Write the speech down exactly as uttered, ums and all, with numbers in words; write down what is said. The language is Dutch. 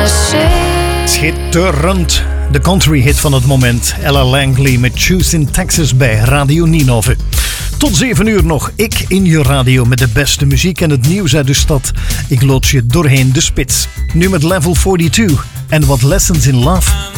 Schitterend. De country hit van het moment. Ella Langley met Choose in Texas bij Radio Ninove. Tot zeven uur nog. Ik in je radio met de beste muziek en het nieuws uit de stad. Ik loods je doorheen de spits. Nu met Level tweeënveertig en wat Lessons in Love.